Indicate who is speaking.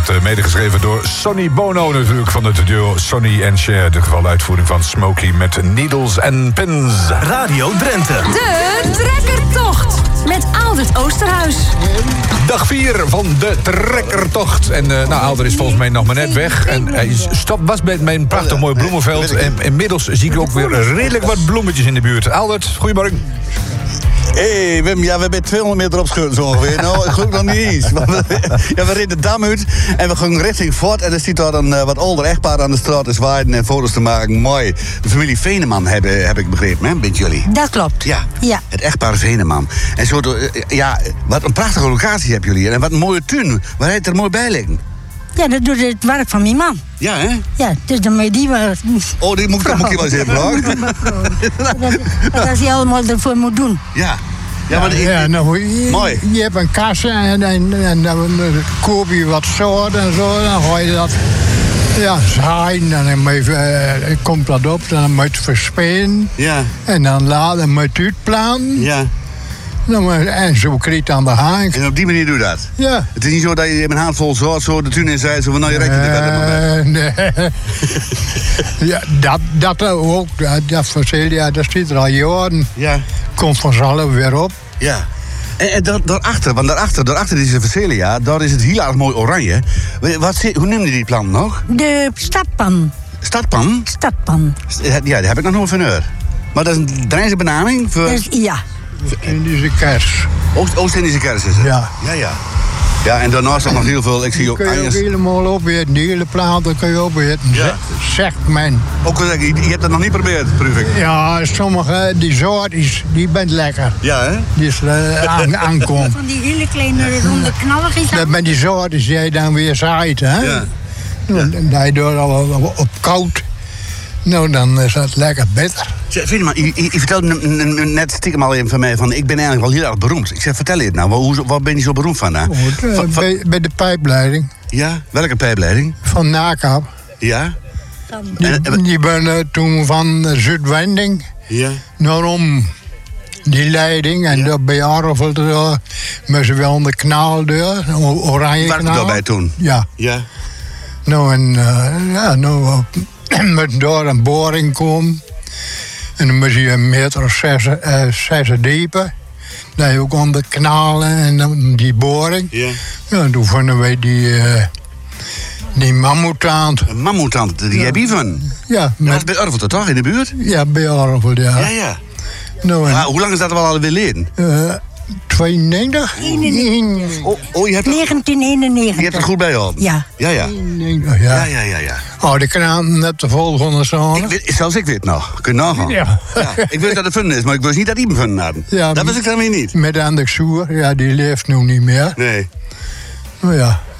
Speaker 1: wordt medegeschreven door Sonny Bono natuurlijk. Van het duo Sonny en Cher. De gevaluitvoering van Smokey met Needles and Pins.
Speaker 2: Radio Drenthe.
Speaker 3: De Trekkertocht. Met Aldert Oosterhuis.
Speaker 1: Dag 4 van de Trekkertocht. En Alder is volgens mij nog maar net weg. En hij was met mijn prachtig mooi bloemenveld. En inmiddels zie ik ook weer redelijk wat bloemetjes in de buurt. Aldert, goedemorgen.
Speaker 4: Hé, Wim, ja, we hebben 200 meter opschudden zo ongeveer. Nou, ik geloof nog niet eens. Ja, we reden de dam uit en we gingen richting Fort. En er zit daar een wat ouder echtpaar aan de straat te zwaaien en foto's te maken. Mooi. De familie Veneman heb ik begrepen, hè, bent jullie?
Speaker 5: Dat klopt.
Speaker 4: Ja,
Speaker 5: ja.
Speaker 4: Het echtpaar Veneman. En zo, ja, wat een prachtige locatie hebben jullie. En wat een mooie tuin. Waar heet er mooi bij liggen?
Speaker 5: Ja, dat doet het werk van mijn man.
Speaker 4: Ja, hè?
Speaker 5: Ja, dus dan moet je die wel...
Speaker 4: Oh, die moet je wel eens even vragen.
Speaker 5: Dat hij allemaal ervoor moet doen.
Speaker 4: Ja. Ja, maar
Speaker 6: mooi. Je hebt een kassa en dan koop je wat soort en zo. Dan gooi je dat zaaien en dan komt dat op. Dan moet je het verspelen.
Speaker 4: Ja.
Speaker 6: En dan later moet je uitplannen.
Speaker 4: Ja.
Speaker 6: En zo krijg je aan de haak.
Speaker 4: En op die manier doe je dat?
Speaker 6: Ja.
Speaker 4: Het is niet zo dat je een handvol zout zo de tuin in zei, zo van nou je recht in de
Speaker 6: nee. Ja, dat ook. Dat Vercelia, dat zit er al jaren.
Speaker 4: Ja.
Speaker 6: Komt vanzelf weer op.
Speaker 4: Ja. En daarachter, want daarachter is de Vercelia, daar is het heel erg mooi oranje. Hoe noemde die plant nog?
Speaker 5: De stadpan.
Speaker 4: Stadpan?
Speaker 5: Stadpan.
Speaker 4: Ja, die heb ik nog nooit van gehoord. Maar dat is een Drentse benaming voor...
Speaker 5: Ja.
Speaker 6: Indische kers.
Speaker 4: Oost-Indische kers is het?
Speaker 6: Ja.
Speaker 4: Ja. Ja, en daarnaast nog heel veel, ik zie ook...
Speaker 6: Kun je ook helemaal opeten, die hele planten kun je opeten, zegt men.
Speaker 4: Ook al zeg je hebt dat nog niet geprobeerd, proef ik.
Speaker 6: Ja, sommige, die soort, die bent lekker.
Speaker 4: Ja, hè?
Speaker 6: Die is aankomt.
Speaker 5: Van die hele kleine ronde knalligjes.
Speaker 6: Dat met die soort die je dan weer zaait, hè?
Speaker 4: Ja.
Speaker 6: Dan je door op koud. Nou, dan is dat lekker bitter.
Speaker 4: Vind je maar, je vertelde net stiekem al even van mij van ik ben eigenlijk wel heel erg beroemd. Ik zeg, vertel je het nou, waar ben je zo beroemd van?
Speaker 6: Bij de pijpleiding.
Speaker 4: Ja, welke pijpleiding?
Speaker 6: Van Nakap.
Speaker 4: Ja.
Speaker 6: Die ben toen van Zuidwending naar om die leiding. En daar bij Arveld met z'n wel de kanaal deur, oranje kanaal.
Speaker 4: Waar daarbij toen?
Speaker 6: Ja. Nou, en met door een boring komen. En dan moet je 1,6 meter diepe. Dan heb je ook aan de kanalen en dan die boring.
Speaker 4: Ja.
Speaker 6: Ja, toen vonden wij die mammoetaand.
Speaker 4: Een mammoetaand, die heb je van?
Speaker 6: Ja.
Speaker 4: Dat is bij Arveld toch, in de buurt?
Speaker 6: Ja, bij Arveld, ja.
Speaker 4: Ja.
Speaker 6: Nou,
Speaker 4: hoe lang is dat al alweer leden?
Speaker 6: 92?
Speaker 4: Je hebt
Speaker 5: 1991.
Speaker 4: Je hebt er goed bij gehad?
Speaker 5: Ja.
Speaker 4: Ja.
Speaker 6: Oh, de kraan net de volgende zone.
Speaker 4: Zelfs ik weet het nog. Kun je nagaan.
Speaker 6: Ja.
Speaker 4: Ik weet dat het fun is, maar ik wist niet dat hij me fun had.
Speaker 6: Ja,
Speaker 4: dat wist ik dan weer niet.
Speaker 6: Met Anders Soer, ja, die leeft nu niet meer.
Speaker 4: Nee.
Speaker 6: Nou ja.